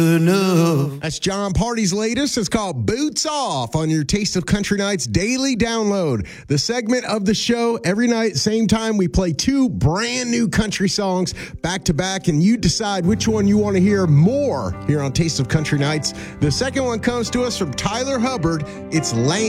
That's John Party's latest. It's called Boots Off on your Taste of Country Nights daily download. The segment of the show every night, same time, we play two brand new country songs back to back, and you decide which one you want to hear more here on Taste of Country Nights. The second one comes to us from Tyler Hubbard. It's Lane.